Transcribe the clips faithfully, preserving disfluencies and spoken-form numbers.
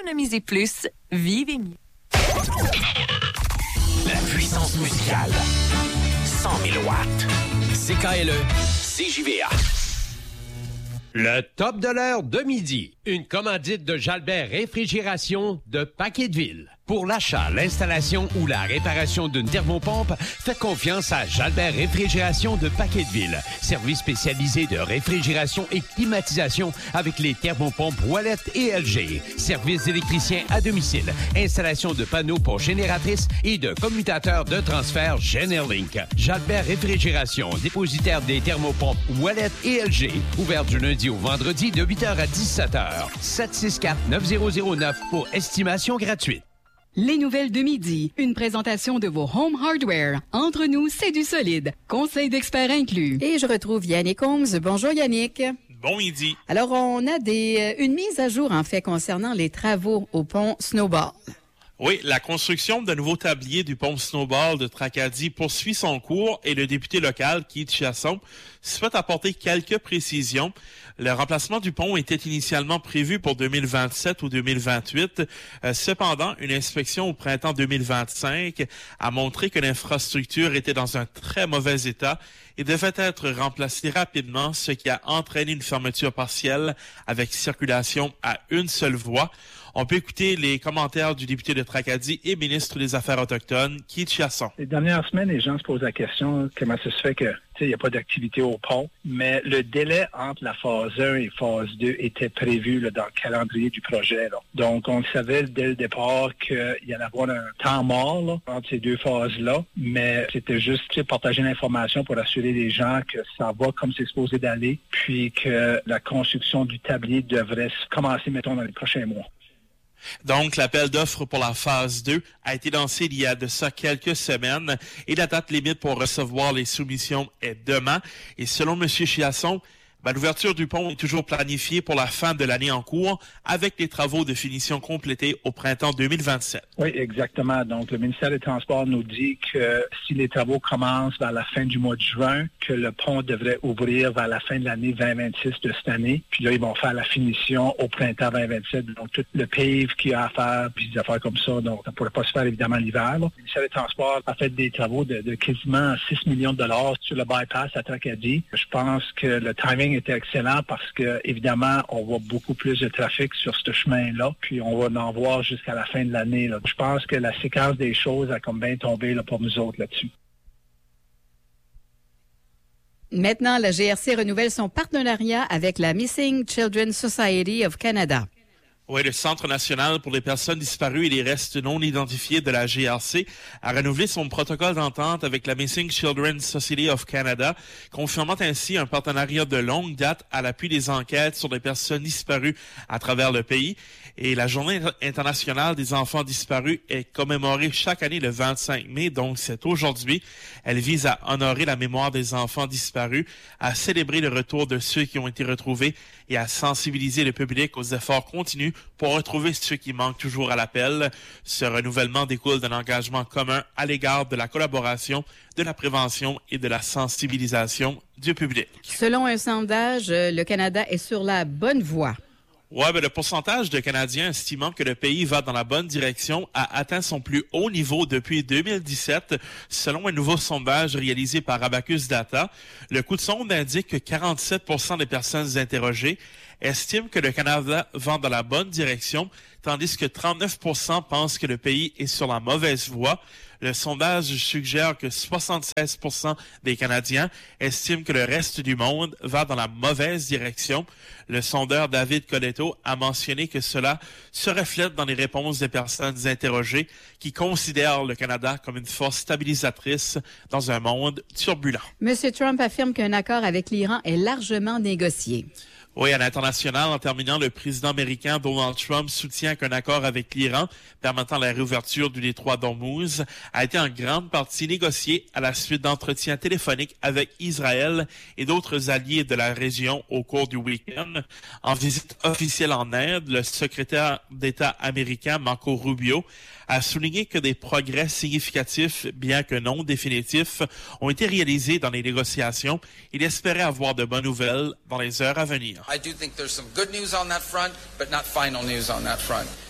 Économisez plus, vivez mieux. La puissance musicale. cent mille watts. C K L E, C J V A. Le top de l'heure de midi. Une commandite de Jalbert Réfrigération de Paquetteville. Pour l'achat, l'installation ou la réparation d'une thermopompe, faites confiance à Jalbert Réfrigération de Paquetteville. Service spécialisé de réfrigération et climatisation avec les thermopompes Wallet et L G. Service d'électricien à domicile. Installation de panneaux pour génératrices et de commutateurs de transfert Generlink. Jalbert Réfrigération, dépositaire des thermopompes Wallet et L G. Ouvert du lundi au vendredi de huit heures à dix-sept heures. sept six quatre neuf zéro zéro neuf pour estimation gratuite. Les nouvelles de midi. Une présentation de vos Home Hardware. Entre nous, c'est du solide. Conseil d'experts inclus. Et je retrouve Yannick Holmes. Bonjour Yannick. Bon midi. Alors, on a des, une mise à jour, en fait, concernant les travaux au pont Snowball. Oui, la construction de nouveaux tabliers du pont Snowball de Tracadie poursuit son cours et le député local, Keith Chiasson, souhaite apporter quelques précisions. Le remplacement du pont était initialement prévu pour deux mille vingt-sept ou deux mille vingt-huit. Euh, cependant, une inspection au printemps deux mille vingt-cinq a montré que l'infrastructure était dans un très mauvais état et devait être remplacée rapidement, ce qui a entraîné une fermeture partielle avec circulation à une seule voie. On peut écouter les commentaires du député de Tracadie et ministre des Affaires autochtones, Keith Chiasson. Les dernières semaines, les gens se posent la question comment ça se fait que il n'y a pas d'activité au pont, mais le délai entre la phase un et phase deux était prévu là, dans le calendrier du projet. Là. Donc, on savait dès le départ qu'il y allait avoir un temps mort là, entre ces deux phases-là, mais c'était juste partager l'information pour assurer les gens que ça va comme c'est supposé d'aller, puis que la construction du tablier devrait commencer, mettons, dans les prochains mois. Donc, l'appel d'offres pour la phase deux a été lancé il y a de ça quelques semaines et la date limite pour recevoir les soumissions est demain. Et selon M. Chiasson, ben, l'ouverture du pont est toujours planifiée pour la fin de l'année en cours avec les travaux de finition complétés au printemps deux mille vingt-sept. Oui, exactement. Donc, le ministère des Transports nous dit que si les travaux commencent vers la fin du mois de juin, que le pont devrait ouvrir vers la fin de l'année vingt vingt-six de cette année. Puis là, ils vont faire la finition au printemps vingt vingt-sept. Donc, tout le pave qu'il y a à faire, puis des affaires comme ça. Donc, ça ne pourrait pas se faire évidemment l'hiver. Là. Le ministère des Transports a fait des travaux de, de quasiment six millions de dollars sur le bypass à Tracadie. Je pense que le timing était excellent parce que, évidemment, on voit beaucoup plus de trafic sur ce chemin-là, puis on va en voir jusqu'à la fin de l'année. Là. Je pense que la séquence des choses a comme bien tombé là, pour nous autres là-dessus. Maintenant, la G R C renouvelle son partenariat avec la Missing Children Society of Canada. Oui, le Centre national pour les personnes disparues et les restes non identifiés de la G R C a renouvelé son protocole d'entente avec la Missing Children Society of Canada, confirmant ainsi un partenariat de longue date à l'appui des enquêtes sur les personnes disparues à travers le pays. Et la Journée internationale des enfants disparus est commémorée chaque année le vingt-cinq mai, donc c'est aujourd'hui. Elle vise à honorer la mémoire des enfants disparus, à célébrer le retour de ceux qui ont été retrouvés et à sensibiliser le public aux efforts continus pour retrouver ceux qui manquent toujours à l'appel. Ce renouvellement découle d'un engagement commun à l'égard de la collaboration, de la prévention et de la sensibilisation du public. Selon un sondage, le Canada est sur la bonne voie. Ouais, ben le pourcentage de Canadiens estimant que le pays va dans la bonne direction a atteint son plus haut niveau depuis deux mille dix-sept, selon un nouveau sondage réalisé par Abacus Data. Le coup de sonde indique que quarante-sept pour cent des personnes interrogées estiment que le Canada va dans la bonne direction, tandis que trente-neuf pour cent pensent que le pays est sur la mauvaise voie. Le sondage suggère que soixante-seize pour cent des Canadiens estiment que le reste du monde va dans la mauvaise direction. Le sondeur David Coletto a mentionné que cela se reflète dans les réponses des personnes interrogées qui considèrent le Canada comme une force stabilisatrice dans un monde turbulent. M. Trump affirme qu'un accord avec l'Iran est largement négocié. Oui, à l'international, en terminant, le président américain Donald Trump soutient qu'un accord avec l'Iran permettant la réouverture du détroit d'Ormuz a été en grande partie négocié à la suite d'entretiens téléphoniques avec Israël et d'autres alliés de la région au cours du week-end. En visite officielle en Inde, le secrétaire d'État américain Marco Rubio a souligné que des progrès significatifs, bien que non définitifs, ont été réalisés dans les négociations. Il espérait avoir de bonnes nouvelles dans les heures à venir. I do think there's some good news on that front, but not final news on that front.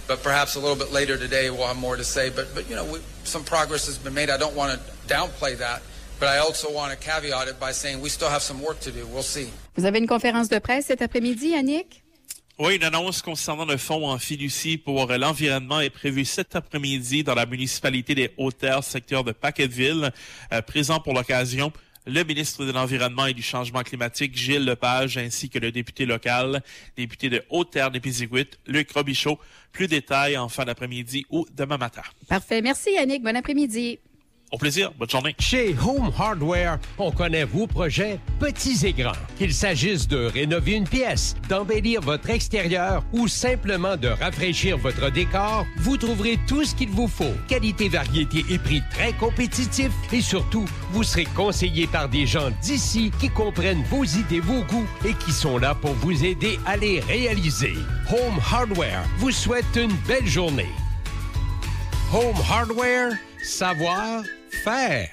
but perhaps a little bit later today we'll have more to say. But, but you know, we, some progress has been made. I don't want to downplay that, but I also want to caveat it by saying we still have some work to do. We'll see. Vous avez une conférence de presse cet après-midi, Yannick? Oui, une annonce concernant le fonds en fiducie pour l'environnement est prévue cet après-midi dans la municipalité des Hautes-Terres, secteur de Packetteville. Euh, présent pour l'occasion, le ministre de l'Environnement et du Changement climatique, Gilles Lepage, ainsi que le député local, député de Haute-Terre d'Épiziguit, Luc Robichaud. Plus de détails en fin d'après-midi ou demain matin. Parfait. Merci, Yannick. Bon après-midi. Au plaisir. Bonne journée. Chez Home Hardware, on connaît vos projets petits et grands. Qu'il s'agisse de rénover une pièce, d'embellir votre extérieur ou simplement de rafraîchir votre décor, vous trouverez tout ce qu'il vous faut. Qualité, variété et prix très compétitifs. Et surtout, vous serez conseillé par des gens d'ici qui comprennent vos idées, vos goûts et qui sont là pour vous aider à les réaliser. Home Hardware vous souhaite une belle journée. Home Hardware, savoir faire.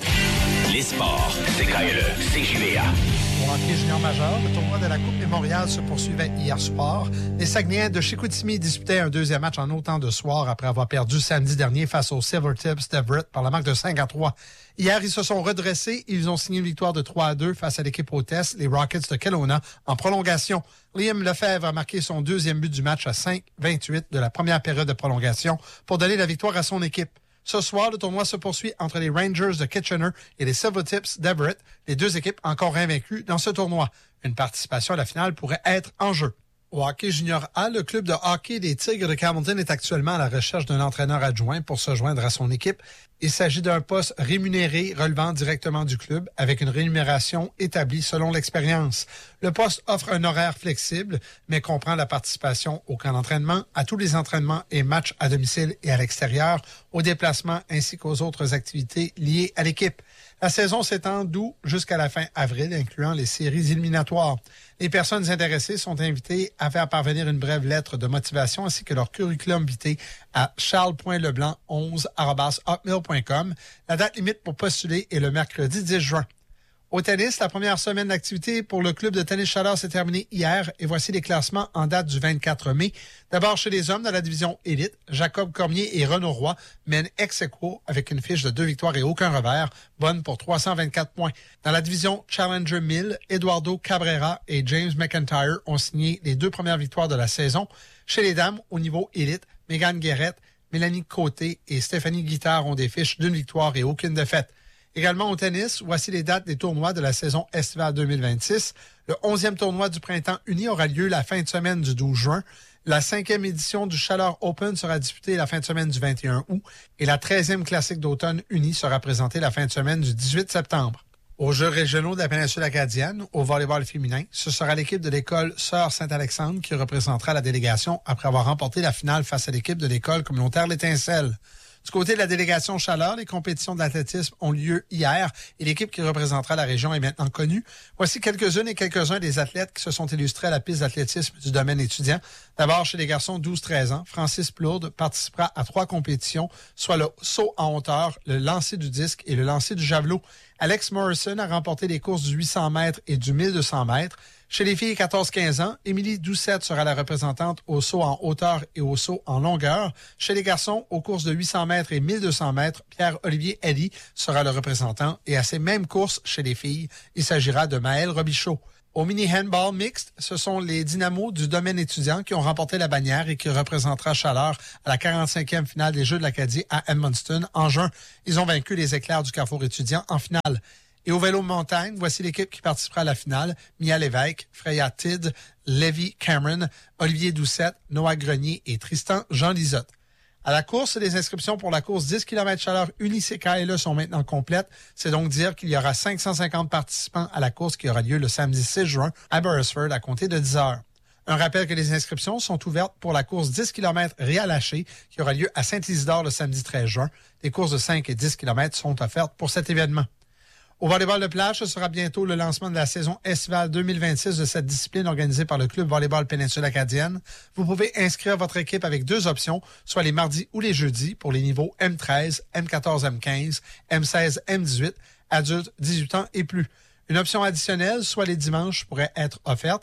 Les sports, C K L E, C J V A. Au hockey junior majeur, le tournoi de la Coupe Mémorial se poursuivait hier soir. Les Saguenayens de Chicoutimi disputaient un deuxième match en autant de soir après avoir perdu samedi dernier face aux Silvertips d'Everett par la marque de cinq à trois. Hier, ils se sont redressés et ils ont signé une victoire de trois à deux face à l'équipe hôtesse, les Rockets de Kelowna, en prolongation. Liam Lefebvre a marqué son deuxième but du match à cinq vingt-huit de la première période de prolongation pour donner la victoire à son équipe. Ce soir, le tournoi se poursuit entre les Rangers de Kitchener et les Silvertips d'Everett, les deux équipes encore invaincues dans ce tournoi. Une participation à la finale pourrait être en jeu. Au hockey junior A, le club de hockey des Tigres de Campbellton est actuellement à la recherche d'un entraîneur adjoint pour se joindre à son équipe. Il s'agit d'un poste rémunéré relevant directement du club avec une rémunération établie selon l'expérience. Le poste offre un horaire flexible, mais comprend la participation au camp d'entraînement, à tous les entraînements et matchs à domicile et à l'extérieur, aux déplacements ainsi qu'aux autres activités liées à l'équipe. La saison s'étend d'août jusqu'à la fin avril, incluant les séries éliminatoires. Les personnes intéressées sont invitées à faire parvenir une brève lettre de motivation ainsi que leur curriculum vitae à charles point leblanc onze arobase hotmail point com. La date limite pour postuler est le mercredi dix juin. Au tennis, la première semaine d'activité pour le club de tennis Chaleur s'est terminée hier et voici les classements en date du vingt-quatre mai. D'abord, chez les hommes, dans la division élite, Jacob Cormier et Renaud Roy mènent ex aequo avec une fiche de deux victoires et aucun revers, bonne pour trois cent vingt-quatre points. Dans la division Challenger mille, Eduardo Cabrera et James McIntyre ont signé les deux premières victoires de la saison. Chez les dames, au niveau élite, Megan Guérette, Mélanie Côté et Stéphanie Guittard ont des fiches d'une victoire et aucune défaite. Également au tennis, voici les dates des tournois de la saison estivale deux mille vingt-six. Le onzième tournoi du Printemps uni aura lieu la fin de semaine du douze juin. La cinquième édition du Chaleur Open sera disputée la fin de semaine du vingt et un août. Et la treizième classique d'automne uni sera présentée la fin de semaine du dix-huit septembre. Aux Jeux régionaux de la péninsule acadienne, au volleyball féminin, ce sera l'équipe de l'école Sœur Saint-Alexandre qui représentera la délégation après avoir remporté la finale face à l'équipe de l'école communautaire L'Étincelle. Du côté de la délégation Chaleur, les compétitions d'athlétisme ont lieu hier et l'équipe qui représentera la région est maintenant connue. Voici quelques-unes et quelques-uns des athlètes qui se sont illustrés à la piste d'athlétisme du domaine étudiant. D'abord, chez les garçons douze treize ans, Francis Plourde participera à trois compétitions, soit le saut en hauteur, le lancer du disque et le lancer du javelot. Alex Morrison a remporté les courses du huit cents mètres et du mille deux cents mètres. Chez les filles quatorze quinze ans, Émilie Doucette sera la représentante au saut en hauteur et au saut en longueur. Chez les garçons, aux courses de huit cents mètres et mille deux cents mètres, Pierre-Olivier Elie sera le représentant. Et à ces mêmes courses chez les filles, il s'agira de Maëlle Robichaud. Au mini-handball mixte, ce sont les Dynamos du domaine étudiant qui ont remporté la bannière et qui représentera Chaleur à la quarante-cinquième finale des Jeux de l'Acadie à Edmundston en juin. Ils ont vaincu les Éclairs du Carrefour étudiant en finale. Et au vélo montagne, voici l'équipe qui participera à la finale. Mia Lévesque, Freya Tidd, Lévi Cameron, Olivier Doucette, Noah Grenier et Tristan Jean Lisotte. À la course, les inscriptions pour la course dix kilomètres Chaleur uni C K L E sont maintenant complètes. C'est donc dire qu'il y aura cinq cent cinquante participants à la course qui aura lieu le samedi six juin à Beresford à compter de dix heures. Un rappel que les inscriptions sont ouvertes pour la course dix kilomètres Réalaché qui aura lieu à Saint-Isidore le samedi treize juin. Les courses de cinq et dix kilomètres sont offertes pour cet événement. Au volleyball de plage, ce sera bientôt le lancement de la saison estivale deux mille vingt-six de cette discipline organisée par le club volleyball péninsule acadienne. Vous pouvez inscrire votre équipe avec deux options, soit les mardis ou les jeudis pour les niveaux M treize, M quatorze, M quinze, M seize, M dix-huit, adultes dix-huit ans et plus. Une option additionnelle, soit les dimanches, pourrait être offerte.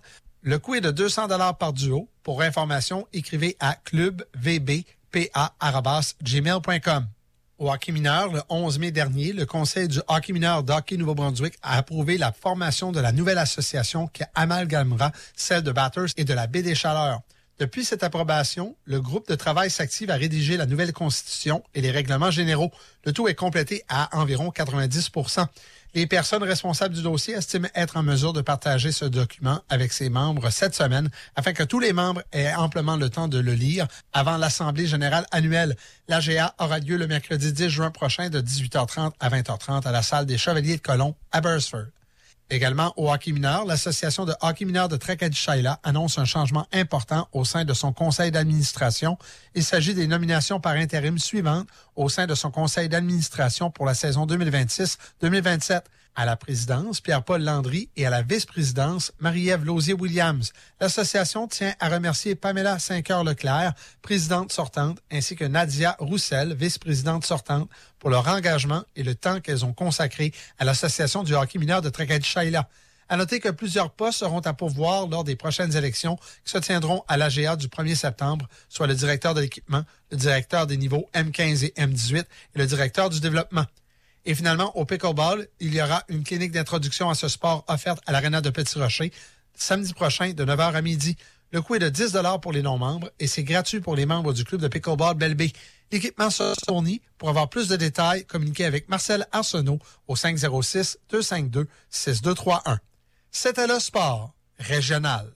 Le coût est de deux cents dollars par duo. Pour information, écrivez à club v b p a arobase gmail point com. Au hockey mineur, le onze mai dernier, le Conseil du hockey mineur d'Hockey Nouveau-Brunswick a approuvé la formation de la nouvelle association qui amalgamera celle de Bathurst et de la Baie des Chaleurs. Depuis cette approbation, le groupe de travail s'active à rédiger la nouvelle constitution et les règlements généraux. Le tout est complété à environ quatre-vingt-dix pour cent. Les personnes responsables du dossier estiment être en mesure de partager ce document avec ses membres cette semaine afin que tous les membres aient amplement le temps de le lire avant l'Assemblée générale annuelle. L'A G A aura lieu le mercredi dix juin prochain de dix-huit heures trente à vingt heures trente à la salle des Chevaliers de Colomb à Burstford. Également au hockey mineur, l'Association de hockey mineur de Tracadie-Shaila annonce un changement important au sein de son conseil d'administration. Il s'agit des nominations par intérim suivantes au sein de son conseil d'administration pour la saison deux mille vingt-six deux mille vingt-sept. À la présidence, Pierre-Paul Landry, et à la vice-présidence, Marie-Ève Lausier-Williams. L'association tient à remercier Pamela Cinqueur-Leclerc, présidente sortante, ainsi que Nadia Roussel, vice-présidente sortante, pour leur engagement et le temps qu'elles ont consacré à l'Association du hockey mineur de Tracadie-Shaila. À noter que plusieurs postes seront à pourvoir lors des prochaines élections qui se tiendront à l'A G A du premier septembre, soit le directeur de l'équipement, le directeur des niveaux M quinze et M dix-huit et le directeur du développement. Et finalement, au pickleball, il y aura une clinique d'introduction à ce sport offerte à l'Arena de Petit-Rocher samedi prochain de neuf heures à midi. Le coût est de dix dollars pour les non-membres et c'est gratuit pour les membres du club de pickleball Belle-Baie. L'équipement sera fourni. Pour avoir plus de détails, communiquez avec Marcel Arsenault au cinq zéro six, deux cinq deux, six deux trois un. C'était le sport régional.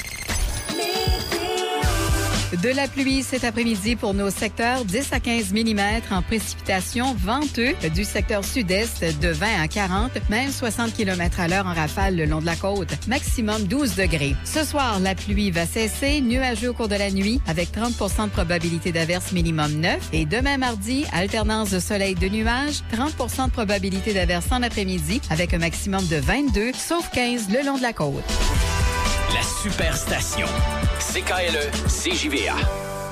De la pluie cet après-midi pour nos secteurs, dix à quinze millimètres en précipitations, venteux du secteur sud-est de vingt à quarante, même soixante kilomètres à l'heure en rafale le long de la côte, maximum douze degrés. Ce soir, la pluie va cesser, nuageux au cours de la nuit avec trente pour cent de probabilité d'averse minimum neuf. Et demain mardi, alternance de soleil de nuages, trente pour cent de probabilité d'averse en après-midi avec un maximum de vingt-deux, sauf quinze le long de la côte. La Superstation. C K L E C J V A.